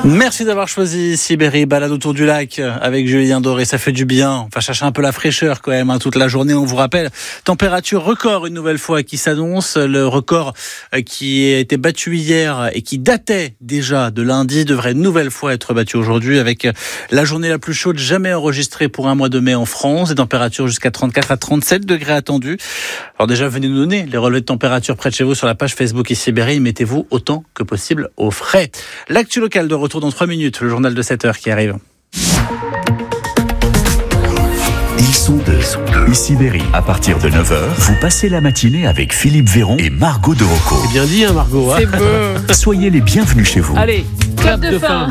Merci d'avoir choisi Sibérie, balade autour du lac avec Julien Doré, ça fait du bien. On va chercher un peu la fraîcheur quand même toute la journée. On vous rappelle, température record une nouvelle fois qui s'annonce. Le record qui a été battu hier et qui datait déjà de lundi devrait une nouvelle fois être battu aujourd'hui avec la journée la plus chaude jamais enregistrée pour un mois de mai en France. Des températures jusqu'à 34 à 37 degrés attendus. Alors déjà, venez nous donner les relevés de température près de chez vous sur la page Facebook et Sibérie. Mettez-vous autant que possible au frais. L'actu locale de retour dans 3 minutes, le journal de 7h qui arrive. Ils sont deux. Ici Berry. À partir de 9h, vous passez la matinée avec Philippe Véron et Margot de Rocco. C'est bien dit, hein, Margot. C'est beau. Soyez les bienvenus chez vous. Allez, clap de fin.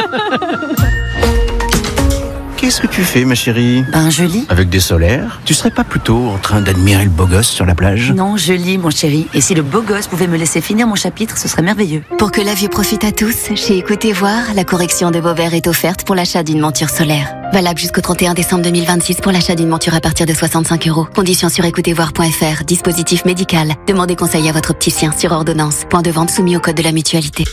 Qu'est-ce que tu fais, ma chérie? Je lis. Avec des solaires? Tu serais pas plutôt en train d'admirer le beau gosse sur la plage? Non, je lis, mon chéri. Et si le beau gosse pouvait me laisser finir mon chapitre, ce serait merveilleux. Pour que la vue profite à tous, chez Écoutez Voir, la correction de vos verres est offerte pour l'achat d'une monture solaire. Valable jusqu'au 31 décembre 2026 pour l'achat d'une monture à partir de 65 €. Conditions sur écoutezvoir.fr. Dispositif médical. Demandez conseil à votre opticien sur ordonnance. Point de vente soumis au code de la mutualité.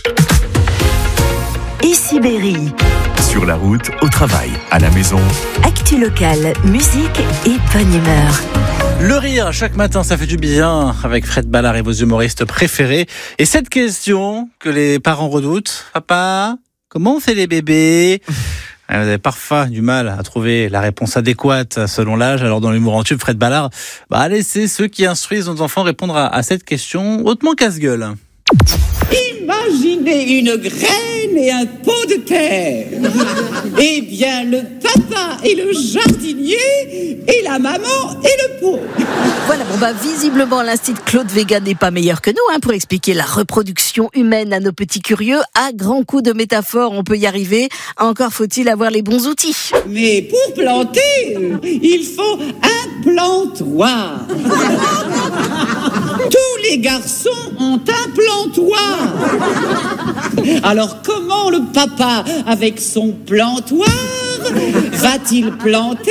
Ici Berry. Sur la route, au travail, à la maison. Actu locale, musique et bonne humeur. Le rire, chaque matin, ça fait du bien avec Fred Ballard et vos humoristes préférés. Et cette question que les parents redoutent, papa, comment on fait les bébés? Vous avez parfois du mal à trouver la réponse adéquate selon l'âge. Alors dans l'humour en tube, Fred Ballard va laisser ceux qui instruisent nos enfants répondre à cette question hautement casse-gueule. Imaginez une graine et un pot de terre. Eh bien, le papa et le jardinier, et la maman et le pot. Voilà, visiblement, l'Institut Claude Vega n'est pas meilleur que nous pour expliquer la reproduction humaine à nos petits curieux. À grands coups de métaphores, on peut y arriver. Encore faut-il avoir les bons outils. Mais pour planter, il faut un plantoir. Tous les garçons ont un plantoir. Alors comment le papa, avec son plantoir, va-t-il planter